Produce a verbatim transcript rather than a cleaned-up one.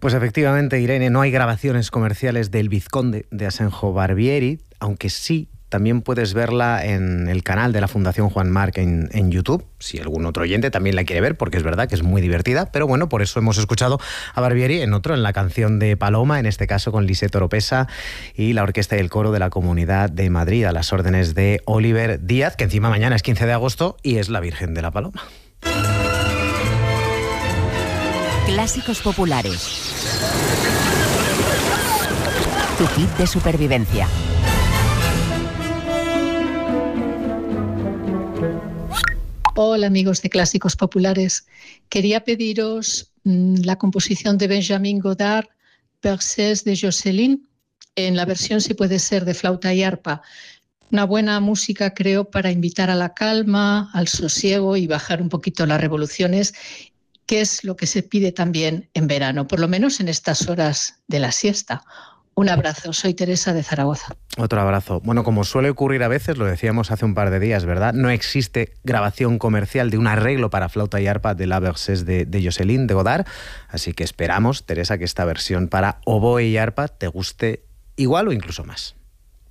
Pues efectivamente, Irene, no hay grabaciones comerciales del Vizconde de Asenjo Barbieri, aunque sí también puedes verla en el canal de la Fundación Juan Marc en, en YouTube, si algún otro oyente también la quiere ver, porque es verdad que es muy divertida, pero bueno, por eso hemos escuchado a Barbieri en otro, en la canción de Paloma, en este caso con Lisette Oropesa y la orquesta y el coro de la Comunidad de Madrid, a las órdenes de Oliver Díaz, que encima mañana es quince de agosto y es la Virgen de la Paloma. Clásicos populares. Tu kit de supervivencia. Hola amigos de Clásicos Populares. Quería pediros mmm, la composición de Benjamin Godard, Berceuse de Jocelyn, en la versión, si puede ser, de flauta y arpa. Una buena música, creo, para invitar a la calma, al sosiego y bajar un poquito las revoluciones, que es lo que se pide también en verano, por lo menos en estas horas de la siesta. Un abrazo, soy Teresa de Zaragoza. Otro abrazo. Bueno, como suele ocurrir a veces, lo decíamos hace un par de días, ¿verdad? No existe grabación comercial de un arreglo para flauta y arpa de la Berceuse de, de Jocelyn, de Godard, así que esperamos, Teresa, que esta versión para oboe y arpa te guste igual o incluso más.